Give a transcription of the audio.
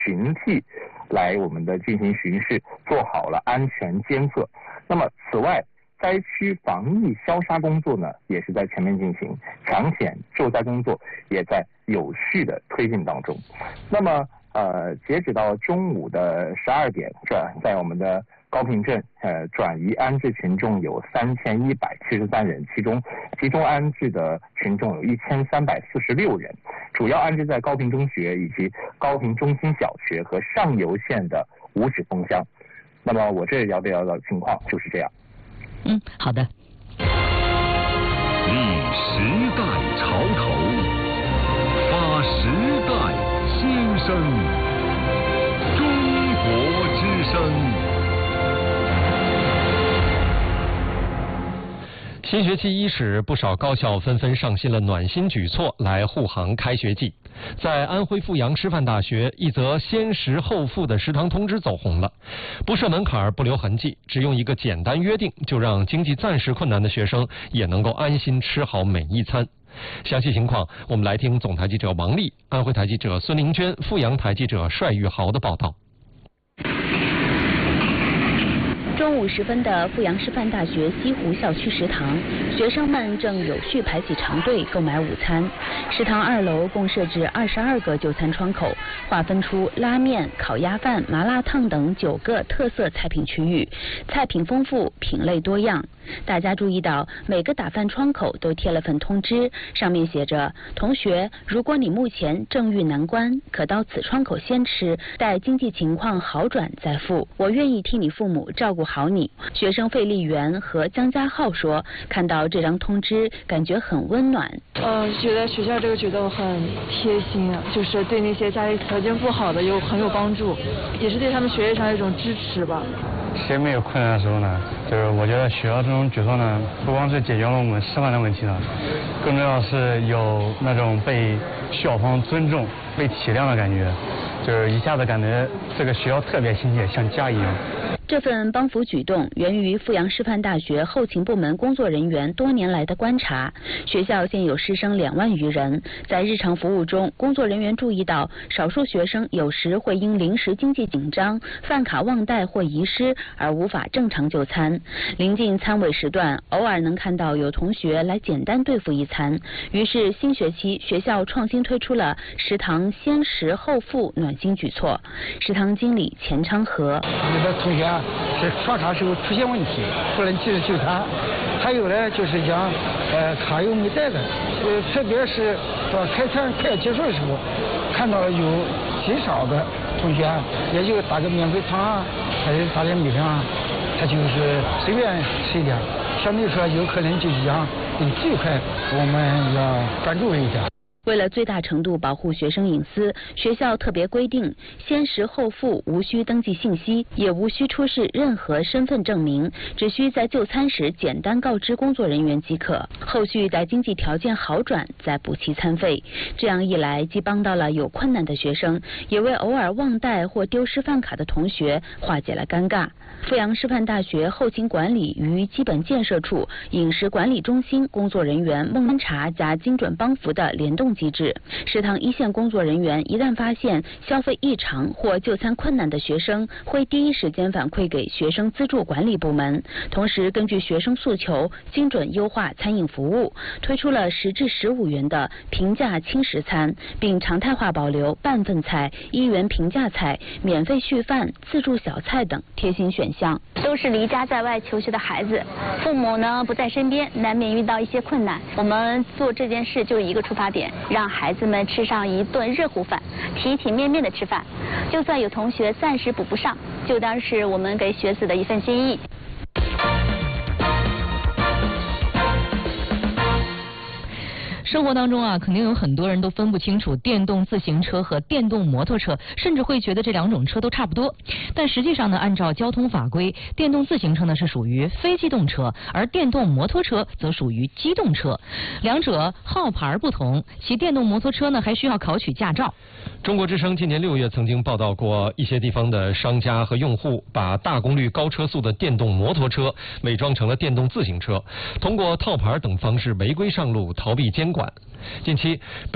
群替来我们的进行巡视，做好了安全监测。那么此外，灾区防疫消杀工作呢，也是在全面进行，抢险救灾工作也在有序的推进当中。那么截止到中午的12点，在我们的高坪镇转移安置群众有3173人，其中集中安置的群众有1346人，主要安置在高坪中学以及高坪中心小学和上游县的五指峰乡。那么我这里了解到的情况就是这样。 好的。 立时代潮头，发时代新声，中国之声。 新学期伊始，不少高校纷纷上新了暖心举措来护航开学季。在安徽阜阳师范大学，一则先食后付的食堂通知走红了，不设门槛，不留痕迹，只用一个简单约定，就让经济暂时困难的学生也能够安心吃好每一餐。详细情况，我们来听总台记者王丽、安徽台记者孙玲娟、阜阳台记者帅玉豪的报道。 中午时分的阜阳师范大学西湖校区食堂，学生们正有序排起长队购买午餐。食堂2楼共设置22个就餐窗口，划分出拉面、烤鸭饭、麻辣烫等9个特色菜品区域，菜品丰富，品类多样。大家注意到，每个打饭窗口都贴了份通知，上面写着：同学，如果你目前正遇难关，可到此窗口先吃，待经济情况好转再付。我愿意替你父母照顾好你。学生费丽媛和江家浩说，看到这张通知，感觉很温暖。 觉得学校这个举动很贴心啊，就是对那些家里条件不好的很有帮助，也是对他们学业上一种支持吧。 谁没有困难的时候呢？就是我觉得学校这种举措呢，不光是解决了我们师范的问题了，更重要是有那种被校方尊重、被体谅的感觉，就是一下子感觉这个学校特别亲切，像家一样。 这份帮扶举动源于阜阳师范大学后勤部门工作人员多年来的观察。学校现有师生2万余人，在日常服务中，工作人员注意到，少数学生有时会因临时经济紧张、饭卡忘带或遗失而无法正常就餐。临近餐尾时段，偶尔能看到有同学来简单对付一餐。于是新学期学校创新推出了食堂先食后付暖心举措。食堂经理钱昌和： 有的同学是刷卡时候出现问题，不能及时就餐。还有呢，就是讲卡又没带的，特别是开餐快要结束的时候，看到有极少的同学，也就打个免费汤啊，还是打点米饭啊，他就是随便吃一点，相对说有可能就是讲对这一块我们要专注一点。 为了最大程度保护学生隐私，学校特别规定，先食后付无需登记信息，也无需出示任何身份证明，只需在就餐时简单告知工作人员即可。后续待经济条件好转再补齐餐费。这样一来，既帮到了有困难的学生，也为偶尔忘带或丢失饭卡的同学化解了尴尬。阜阳师范大学后勤管理与基本建设处饮食管理中心工作人员梦查加精准帮扶的联动机制。食堂一线工作人员一旦发现消费异常或就餐困难的学生，会第一时间反馈给学生资助管理部门，同时根据学生诉求精准优化餐饮服务，推出了10至15元的平价轻食餐，并常态化保留半份菜、1元平价菜、免费续饭、自助小菜等贴心选项。 都是离家在外求学的孩子，父母呢不在身边，难免遇到一些困难。我们做这件事就是一个出发点，让孩子们吃上一顿热乎饭，体体面面的吃饭。就算有同学暂时补不上，就当是我们给学子的一份心意。 生活当中啊，肯定有很多人都分不清楚电动自行车和电动摩托车，甚至会觉得这2种车都差不多。但实际上呢，按照交通法规，电动自行车呢是属于非机动车，而电动摩托车则属于机动车。两者号牌不同，骑电动摩托车呢还需要考取驾照。 中国之声今年6月曾经报道过一些地方的商家和用户把大功率高车速的电动摩托车伪装成了电动自行车，通过套牌等方式违规上路，逃避监管。近期